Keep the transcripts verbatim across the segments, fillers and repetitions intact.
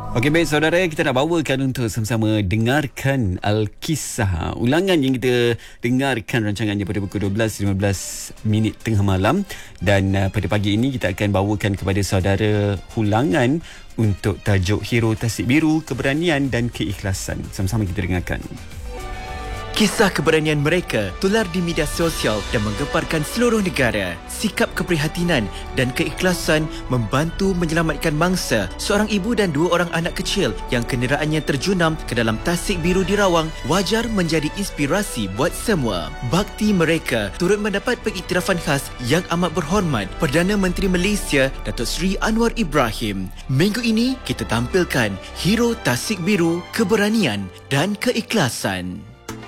Okey, baik saudara, kita nak bawakan untuk sama-sama dengarkan Al-Kisah. Ulangan yang kita dengarkan rancangannya pada pukul dua belas lima belas minit tengah malam. Dan uh, pada pagi ini kita akan bawakan kepada saudara ulangan untuk tajuk Hero Tasik Biru, Keberanian dan Keikhlasan. Sama-sama kita dengarkan. Kisah keberanian mereka tular di media sosial dan menggemparkan seluruh negara. Sikap keprihatinan dan keikhlasan membantu menyelamatkan mangsa seorang ibu dan dua orang anak kecil yang kenderaannya terjunam ke dalam tasik biru di Rawang wajar menjadi inspirasi buat semua. Bakti mereka turut mendapat pengiktirafan khas yang amat berhormat Perdana Menteri Malaysia Datuk Seri Anwar Ibrahim. Minggu ini kita tampilkan Hero Tasik Biru, Keberanian dan Keikhlasan.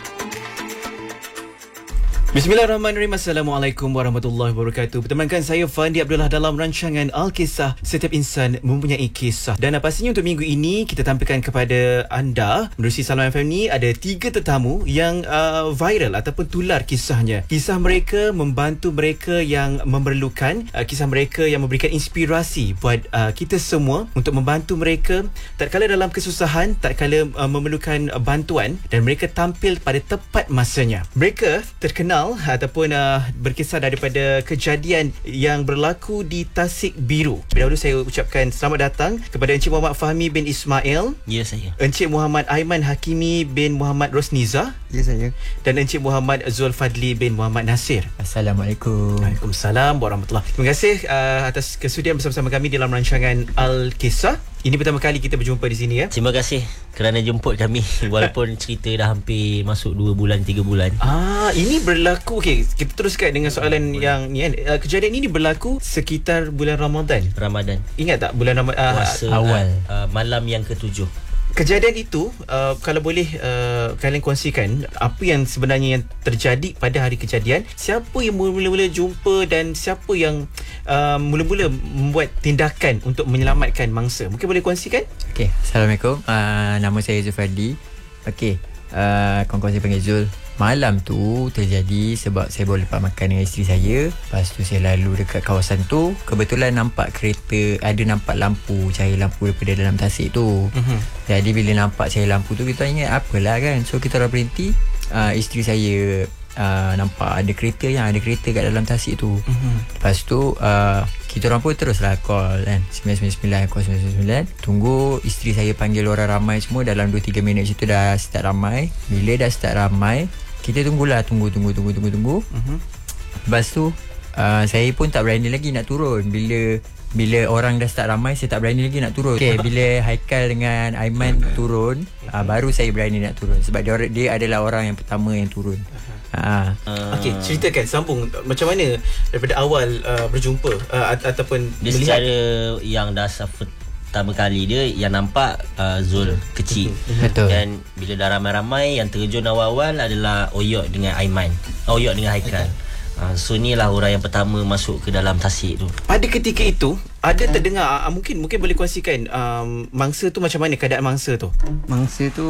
Bismillahirrahmanirrahim. Assalamualaikum warahmatullahi wabarakatuh. Bertemankan saya Fandi Abdullah dalam rancangan Al-Kisah. Setiap insan mempunyai kisah. Dan pastinya untuk minggu ini kita tampilkan kepada anda menerusi Salam F M ni ada tiga tetamu yang uh, viral ataupun tular kisahnya. Kisah mereka membantu mereka yang memerlukan, uh, kisah mereka yang memberikan inspirasi buat uh, kita semua untuk membantu mereka tatkala dalam kesusahan, tatkala uh, memerlukan uh, bantuan, dan mereka tampil pada tepat masanya. Mereka terkenal ataupun uh, berkisar daripada kejadian yang berlaku di Tasik Biru. Dahulu saya ucapkan selamat datang kepada Encik Muhammad Fahmi bin Ismail. Ya, saya. Encik Muhammad Aiman Hakimi bin Muhammad Rosniza. Ya, saya. Dan Encik Muhammad Zulfadli bin Muhammad Nasir. Assalamualaikum. Waalaikumsalam warahmatullahi. Terima kasih uh, atas kesudian bersama-sama kami dalam rancangan Al-Kisah. Ini pertama kali kita berjumpa di sini ya. Terima kasih kerana jemput kami walaupun cerita dah hampir masuk dua bulan tiga bulan. Ah, ini berlaku. Okey, kita teruskan dengan soalan hmm, yang ni kan. Uh, kejadian ini berlaku sekitar bulan Ramadan. Ramadan. Ingat tak bulan Ramadan uh, Puasa awal uh, uh, malam yang ketujuh. Kejadian itu uh, kalau boleh uh, kalian kongsikan apa yang sebenarnya yang terjadi pada hari kejadian, siapa yang mula-mula jumpa dan siapa yang uh, mula-mula membuat tindakan untuk menyelamatkan mangsa. Mungkin boleh kongsikan? Okey, Assalamualaikum. Uh, nama saya Zulfadli. Okey, uh, kawan-kawan saya panggil Zul. Malam tu terjadi sebab saya baru lepas makan dengan isteri saya. Lepas tu saya lalu dekat kawasan tu, kebetulan nampak kereta, ada nampak lampu, cahaya lampu daripada dalam tasik tu. uh-huh. Jadi bila nampak cahaya lampu tu, kita ingat apalah kan. So kita orang berhenti. uh, Isteri saya uh, nampak ada kereta yang ada kereta kat dalam tasik tu. uh-huh. Lepas tu uh, kita orang pun teruslah call kan, sembilan sembilan sembilan call sembilan sembilan sembilan. Tunggu isteri saya panggil orang ramai semua. Dalam dua tiga minit macam tu dah start ramai. Bila dah start ramai, kita tunggulah, tunggu tunggu tunggu tunggu tunggu. Uh-huh. Lepas tu uh, saya pun tak berani lagi nak turun. Bila bila orang dah start ramai, saya tak berani lagi nak turun. Okay, bila Haikal dengan Aiman turun, uh, baru saya berani nak turun. Sebab dia, dia adalah orang yang pertama yang turun. uh. uh. Okey, ceritakan, sambung macam mana daripada awal uh, berjumpa uh, ataupun dia melihat. Secara yang dah pertama kali dia yang nampak uh, Zul kecil. Betul. Dan bila dah ramai-ramai, yang terjun awal-awal adalah Oyok dengan Aiman. Oyok dengan Haikal. Uh, so ni lah orang yang pertama masuk ke dalam tasik tu. Pada ketika itu ada terdengar, uh, mungkin mungkin boleh kongsikan um, mangsa tu macam mana, keadaan mangsa tu? Mangsa tu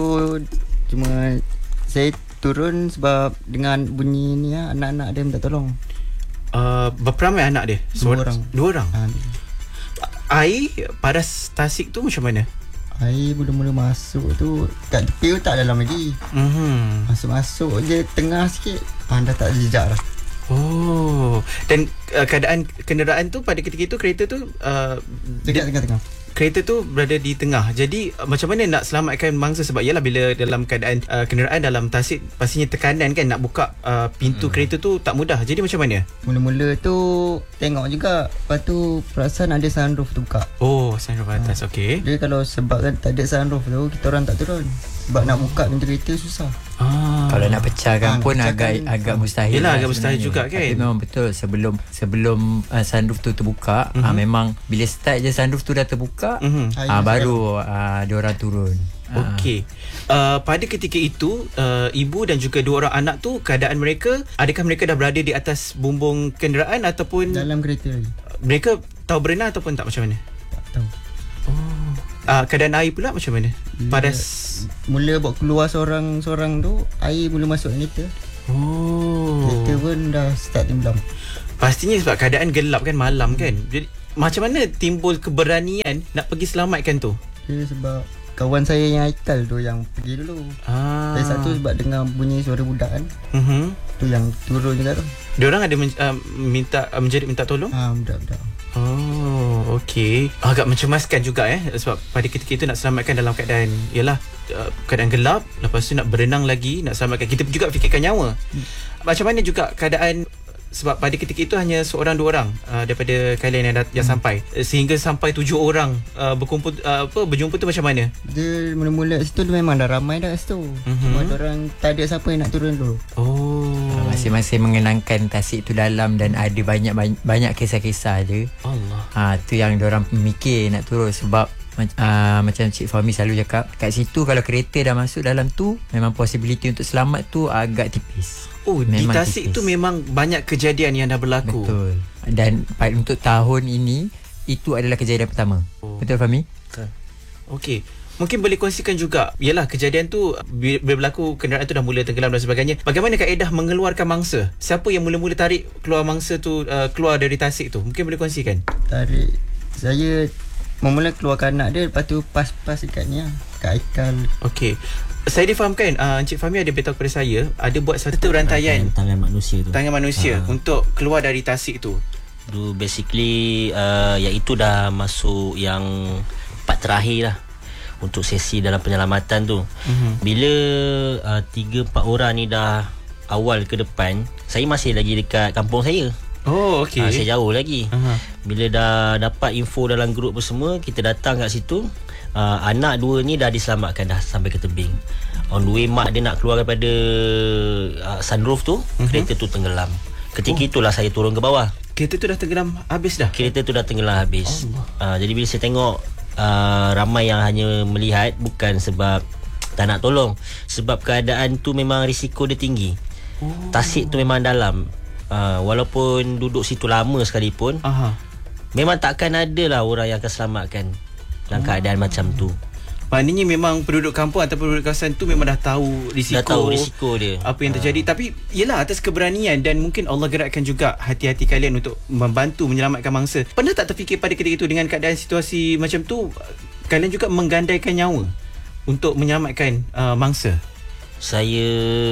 cuma saya turun sebab dengan bunyi ni ya, anak-anak dia minta tolong. Uh, berapa ramai anak dia? Dua orang. Dua orang. Ha, air padas tasik tu macam mana? air mula-mula masuk tu kat tepi tu tak dalam lagi. Mm-hmm. Masuk-masuk je tengah sikit, ah, dah tak ada jejak dah. Oh, dan uh, keadaan kenderaan tu pada ketika itu, kereta tu uh, dekat tengah-tengah. Kereta tu berada di tengah. Jadi uh, macam mana nak selamatkan mangsa? Sebab yalah bila dalam keadaan uh, kenderaan dalam tasik, pastinya tekanan kan, nak buka uh, pintu hmm. kereta tu tak mudah. Jadi macam mana? Mula-mula tu tengok juga, lepas tu perasan ada sunroof tu buka. Oh, sunroof atas. Ha. Okey. Dia kalau sebab kan tak ada sunroof tu, kita orang tak turun. Sebab nak buka pintu kereta susah. Ah. Kalau nak pecahkan ah, pun agak agak mustahil. Yelah, lah agak mustahil juga kan. Tapi memang betul, sebelum sebelum uh, sunroof tu terbuka, mm-hmm. uh, memang bila start je sunroof tu dah terbuka, mm-hmm. uh, baru uh, dia orang turun. Okey. Uh, pada ketika itu uh, ibu dan juga dua orang anak tu, keadaan mereka, adakah mereka dah berada di atas bumbung kenderaan ataupun dalam kereta lagi? Mereka tahu berenang ataupun tak, macam mana? Tak tahu. Oh. Uh, keadaan air pula macam mana? Padas. Mula buat keluar seorang-seorang tu, air mula masuk kereta. Oh. Kereta pun dah start tenggelam. Pastinya sebab keadaan gelap kan, malam kan. Jadi macam mana timbul keberanian nak pergi selamatkan tu? dia sebab kawan saya yang Haikal tu yang pergi dulu. Ah. Saya satu sebab dengar bunyi suara budak kan. Mhm. Tu yang turun juga tu. Diorang ada men- uh, minta uh, menjerit minta tolong? Ha, budak-budak. Oh, okey. Agak mencemaskan juga eh sebab pada ketika itu nak selamatkan dalam keadaan ialah uh, keadaan gelap, lepas tu nak berenang lagi, nak selamatkan, kita juga fikirkan nyawa. Hmm. Macam mana juga keadaan, sebab pada ketika itu hanya seorang dua orang uh, daripada kalian yang, dat- yang hmm. sampai, sehingga sampai tujuh orang uh, berkumpul uh, apa berjumpa tu macam mana? Dia mula-mula kat situ dia memang dah ramai dah kat situ. Mm-hmm. Cuma orang tak ada siapa yang nak turun dulu. Oh. Masing-masing mengenangkan tasik tu dalam dan ada banyak banyak, banyak kisah-kisah je. Allah. Ha, tu yang diorang mikir nak turun sebab uh, macam Cik Fahmi selalu cakap, kat situ kalau kereta dah masuk dalam tu memang possibility untuk selamat tu agak tipis. Oh, memang di Tasik tipis. Tu memang banyak kejadian yang dah berlaku. Betul. Dan untuk tahun ini itu adalah kejadian pertama. Oh. Betul Fahmi? Betul. Okey. Mungkin boleh kongsikan juga, yalah kejadian tu bila berlaku kenderaan tu dah mula tenggelam dan sebagainya. Bagaimana kaedah mengeluarkan mangsa? Siapa yang mula-mula tarik keluar mangsa tu uh, keluar dari tasik tu? Mungkin boleh kongsikan. Tarik. Saya mula keluarkan anak dia, lepas tu pas-pas ikat ni lah. Kat Haikal. Okey. Saya difahamkan uh, Encik Fahmi ada beritahu kepada saya ada buat satu rantaian tangan manusia tu. Tangan manusia ha. Untuk keluar dari tasik tu. Tu basically uh, iaitu dah masuk yang part terakhir lah untuk sesi dalam penyelamatan tu. Mm-hmm. Bila uh, tiga empat orang ni dah awal ke depan, saya masih lagi dekat kampung saya. Oh, okey. Uh, saya jauh lagi. Uh-huh. Bila dah dapat info dalam grup semua, kita datang kat situ. Uh, anak dua ni dah diselamatkan dah sampai ke tebing. On the way mak dia nak keluar daripada uh, sunroof tu, uh-huh. kereta tu tenggelam. Ketika oh. itulah saya turun ke bawah. Kereta tu dah tenggelam habis dah? Kereta tu dah tenggelam habis. Uh, jadi bila saya tengok uh, ramai yang hanya melihat, bukan sebab tak nak tolong, sebab keadaan tu memang risiko dia tinggi. Oh. Tasik tu memang dalam. Uh, walaupun duduk situ lama sekalipun, Aha. memang takkan ada lah orang yang akan selamatkan dalam keadaan hmm. macam tu. Maknanya memang penduduk kampung atau penduduk kawasan tu memang dah tahu risiko, dah tahu risiko dia, apa yang terjadi. ha. Tapi yelah, atas keberanian dan mungkin Allah gerakkan juga hati-hati kalian untuk membantu menyelamatkan mangsa. Pernah tak terfikir pada ketika itu dengan keadaan situasi macam tu, kalian juga menggandaikan nyawa untuk menyelamatkan uh, mangsa? Saya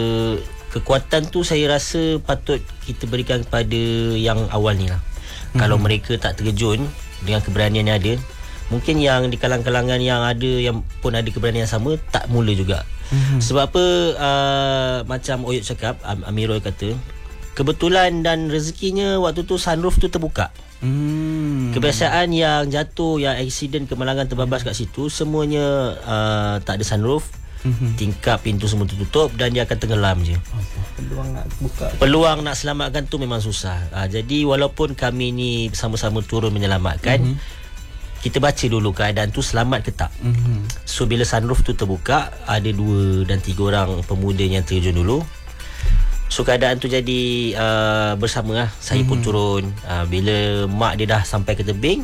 kekuatan tu saya rasa patut kita berikan kepada yang awal ni lah. hmm. Kalau mereka tak terjun dengan keberanian yang ada, mungkin yang di kalangan-kalangan yang ada yang pun ada keberanian yang sama tak mula juga. Mm-hmm. Sebab apa uh, macam Oyot cakap, Amirul kata, kebetulan dan rezekinya waktu tu sunroof tu terbuka. Mm. Kebiasaan yang jatuh, yang aksiden, kemalangan terbabas kat situ, semuanya uh, tak ada sunroof. Mm-hmm. Tingkap pintu semua tertutup dan dia akan tenggelam je. Peluang nak buka, peluang nak selamatkan tu memang susah. uh, Jadi walaupun kami ni bersama-sama turun menyelamatkan, mm-hmm. kita baca dulu keadaan tu selamat ke tak. Mm-hmm. So bila sunroof tu terbuka, ada dua dan tiga orang pemuda yang terjun dulu. So keadaan tu jadi uh, bersama lah. Saya mm-hmm. pun turun. uh, Bila mak dia dah sampai ke tebing,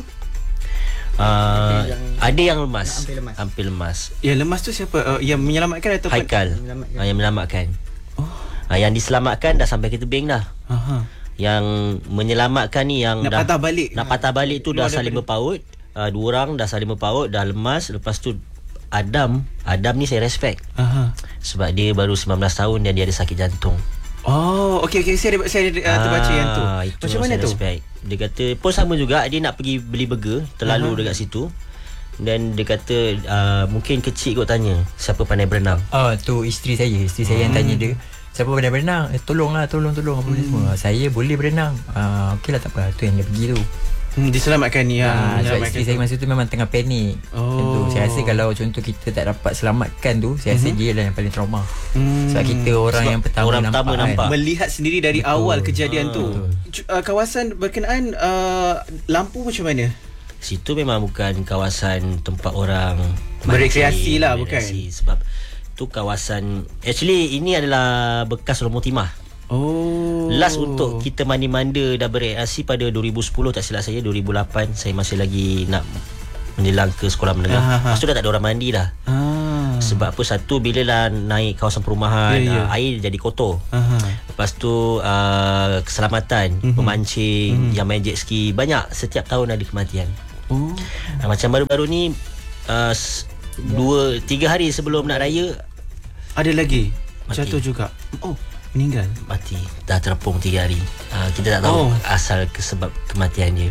uh, yang ada yang lemas, hampir lemas. Hampir lemas. Yang lemas tu siapa? Uh, yang menyelamatkan atau Haikal? Menyelamatkan. Uh, yang menyelamatkan. Oh. uh, Yang diselamatkan dah sampai ke tebing dah. Aha. Yang menyelamatkan ni yang nak dah patah balik. Nak patah balik tu dah saling daripada... berpaut. Uh, dua orang dah saling berpaut, dah lemas. Lepas tu Adam Adam ni saya respect. Aha. Sebab dia baru sembilan belas tahun dan dia ada sakit jantung. Oh, okey okey, saya ada, saya ada uh, terbaca yang tu. Macam mana tu? Respect. Dia kata pun sama juga, dia nak pergi beli burger, terlalu Aha. dekat situ. Dan dia kata uh, mungkin kecil kot tanya siapa pandai berenang. Oh, tu isteri saya, isteri saya hmm. yang tanya dia, siapa pandai berenang? Eh, tolonglah, tolong tolong apa hmm. semua. Saya boleh berenang. Ah, uh, okeylah tak apa, tu yang dia pergi tu. Hmm, diselamatkan ni ya. Ha, sebab isteri saya masa tu memang tengah panik. Oh. Tu. Saya rasa kalau contoh kita tak dapat selamatkan tu, saya rasa mm-hmm. dia lah yang paling trauma. Hmm. Sebab kita orang sebab yang pertama, orang nampak, pertama nampak. Kan. Melihat sendiri dari betul. awal kejadian ha. tu. Uh, kawasan berkenaan uh, lampu macam mana? Situ memang bukan kawasan tempat orang berekreasi lah, bukan? Sebab tu kawasan, actually ini adalah bekas Romo Timah. Oh. Last untuk kita mandi-manda dah bereaksi pada dua ribu sepuluh, tak silap saya, dua ribu lapan. Saya masih lagi nak menjelang ke sekolah menengah. Lepas tu dah tak ada orang mandi dah. Ah. Sebab apa, satu bila lah naik kawasan perumahan, yeah, yeah. Uh, air jadi kotor. Aha. Lepas tu uh, keselamatan, mm-hmm. pemancing, mm-hmm. yang main jet ski, banyak, setiap tahun ada kematian. Oh. uh, Macam baru-baru ni uh, dua tiga hari sebelum nak raya Ada lagi Mati. jatuh juga. Oh, meninggal. mati. Dah terapung tiga hari. Uh, kita tak tahu Oh. asal ke sebab kematian dia.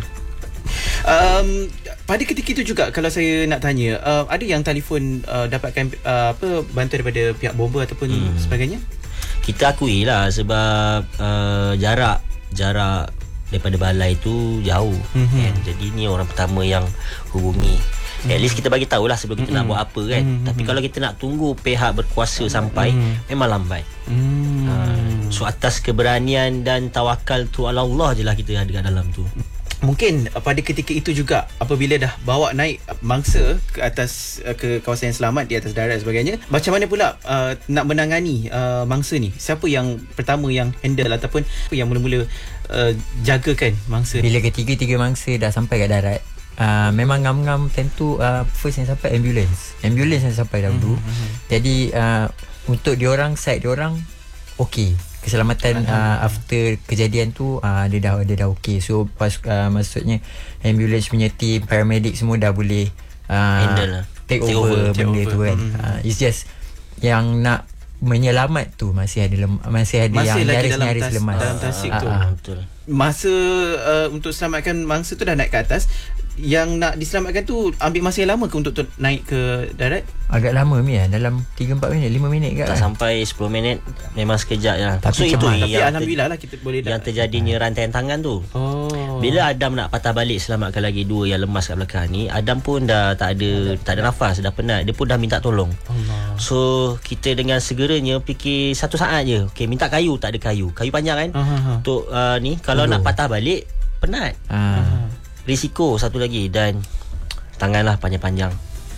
Um, pada ketika itu juga kalau saya nak tanya, uh, ada yang telefon uh, dapatkan uh, apa bantuan daripada pihak bomba ataupun hmm. sebagainya? Kita akui lah sebab uh, jarak jarak daripada balai tu jauh. Mhm. Kan? Jadi ni orang pertama yang hubungi. At least kita bagi tahulah sebelum kita Mm-mm. nak buat apa kan. Mm-mm. Tapi kalau kita nak tunggu pihak berkuasa sampai, Mm. memang lambat. Hmm. Uh, so atas keberanian dan tawakal tu ala Allah je lah kita ada kat dalam tu. Mungkin uh, pada ketika itu juga apabila dah bawa naik uh, mangsa ke atas uh, ke kawasan yang selamat di atas darat dan sebagainya, macam mana pula uh, nak menangani uh, mangsa ni? Siapa yang pertama yang handle ataupun yang mula-mula uh, jagakan mangsa ni? Bila ketiga-tiga mangsa dah sampai kat darat, uh, memang ngam-ngam tentu uh, first yang sampai ambulance. Ambulance yang sampai dahulu. Mm-hmm. Jadi uh, untuk diorang side diorang okey. Keselamatan uh, after kejadian tu uh, dia dah dia dah okey. So pas uh, maksudnya ambulance punya team, paramedic semua dah boleh uh, Handle lah. take, Take over, over, take benda over. tu kan. Mm-hmm. Uh, it's just yang nak menyelamat tu masih ada lem, masih ada Masih yang lagi dalam nyaris-nyaris tas- lemas. dalam tasik Ah, tu. ah. Betul. Masa uh, untuk selamatkan mangsa tu dah naik ke atas, yang nak diselamatkan tu ambil masa yang lama ke untuk tu naik ke darat? Agak lama mi lah, dalam tiga empat minit, lima minit ke Tak kan? sampai sepuluh minit, memang sekejap je lah. Tapi So itu cepat. Tapi yang, alhamdulillah lah kita boleh ter, yang terjadinya rantaian tangan tu. Oh. Bila Adam nak patah balik selamatkan lagi dua yang lemas kat belakang ni, Adam pun dah tak ada tak ada nafas, dah penat. Dia pun dah minta tolong. Allah. So kita dengan segeranya fikir satu saat je. Okey, minta kayu, tak ada kayu. Kayu panjang kan? Aha, aha. Untuk uh, ni kalau Tolong. nak patah balik penat. Ah. Risiko satu lagi dan tanganlah panjang-panjang.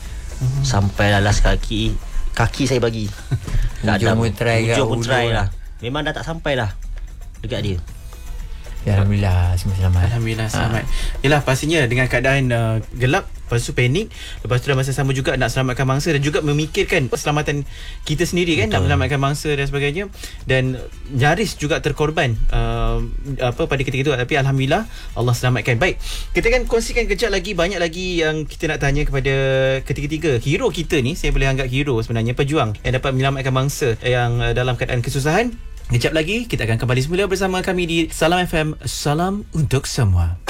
Sampai lalas kaki kaki saya bagi. Tak Hujung ada. pun try kat Hujung pun ulu try lah. lah. Memang dah tak sampai lah dekat dia. Ya, Alhamdulillah semua selamat. Alhamdulillah selamat. Yalah pastinya dengan keadaan uh, gelap, lepas tu panik, lepas tu dalam masa sama juga nak selamatkan mangsa dan juga memikirkan keselamatan kita sendiri kan. Betul. Nak selamatkan mangsa dan sebagainya, dan nyaris juga terkorban uh, apa pada ketika itu, tapi alhamdulillah Allah selamatkan. Baik, kita akan kongsikan kejap lagi, banyak lagi yang kita nak tanya kepada ketiga-tiga hero kita ni. Saya boleh anggap hero sebenarnya, pejuang yang dapat menyelamatkan mangsa yang uh, dalam keadaan kesusahan. Kejap lagi kita akan kembali semula bersama kami di Salam F M. Salam untuk semua.